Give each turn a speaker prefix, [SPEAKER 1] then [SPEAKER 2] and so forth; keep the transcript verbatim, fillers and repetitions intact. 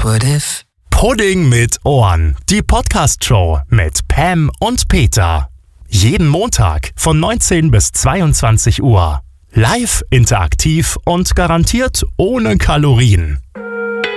[SPEAKER 1] what if?
[SPEAKER 2] Pudding mit Ohren. Die Podcast-Show mit Pam und Peter. Jeden Montag von neunzehn bis zweiundzwanzig Uhr. Live, interaktiv und garantiert ohne Kalorien.